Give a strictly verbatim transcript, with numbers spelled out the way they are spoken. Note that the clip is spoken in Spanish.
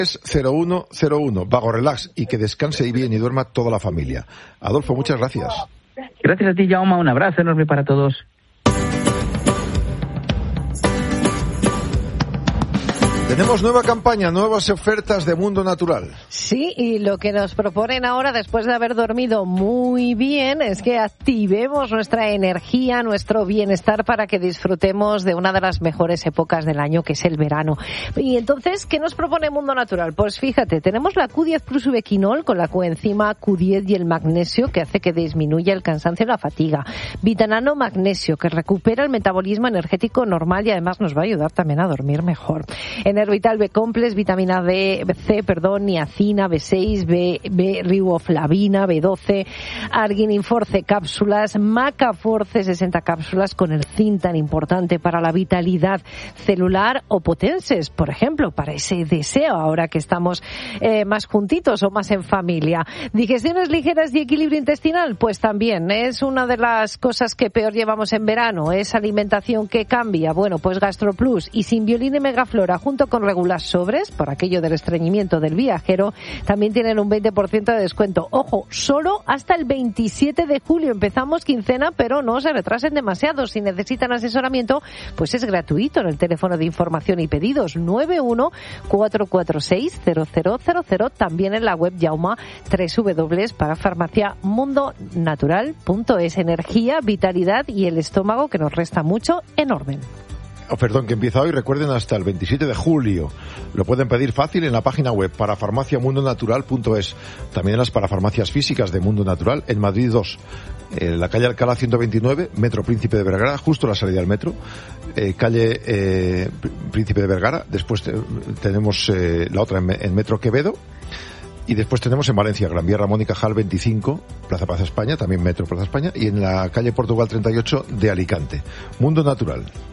Es cero uno cero uno. Vago Relax, y que descanse bien y duerma toda la familia. Adolfo, muchas gracias. Gracias a ti, Jaume. Un abrazo enorme para todos. Tenemos nueva campaña, nuevas ofertas de Mundo Natural. Sí, y lo que nos proponen ahora, después de haber dormido muy bien, es que activemos nuestra energía, nuestro bienestar, para que disfrutemos de una de las mejores épocas del año, que es el verano. Y entonces, ¿qué nos propone Mundo Natural? Pues fíjate, tenemos la Q diez Plus Uvequinol con la coenzima Q diez y el magnesio, que hace que disminuya el cansancio y la fatiga. Vitanano Magnesio, que recupera el metabolismo energético normal y además nos va a ayudar también a dormir mejor. En Vital B-Complex, vitamina D, C, perdón, niacina, B seis, B, B, riboflavina, B doce, Arginin Force cápsulas, Maca Force sesenta cápsulas con el zinc tan importante para la vitalidad celular, o Potenses, por ejemplo, para ese deseo ahora que estamos eh, más juntitos o más en familia. Digestiones ligeras y equilibrio intestinal, pues también es una de las cosas que peor llevamos en verano, es alimentación que cambia. Bueno, pues GastroPlus y Symbiolin y Megaflora, junto con Regular Sobres, por aquello del estreñimiento del viajero, también tienen un veinte por ciento de descuento. Ojo, solo hasta el veintisiete de julio. Empezamos quincena, pero no se retrasen demasiado. Si necesitan asesoramiento, pues es gratuito en el teléfono de información y pedidos nueve uno cuatro cuatro seis cero cero cero cero, también en la web Jauma, tres w w w para farmacia mundo natural punto es. Energía, vitalidad y el estómago, que nos resta mucho, en orden. Oh, perdón, que empieza hoy, recuerden, hasta el veintisiete de julio. Lo pueden pedir fácil en la página web para farmacia mundo natural punto es. También en las parafarmacias físicas de Mundo Natural, en Madrid dos, en la calle Alcalá ciento veintinueve, Metro Príncipe de Vergara, justo la salida del metro, eh, calle eh, Príncipe de Vergara. Después te, tenemos eh, la otra en, en Metro Quevedo. Y después tenemos en Valencia, Gran Vía Ramón y Cajal veinticinco, Plaza Plaza España, también Metro Plaza España, y en la calle Portugal treinta y ocho de Alicante. Mundo Natural.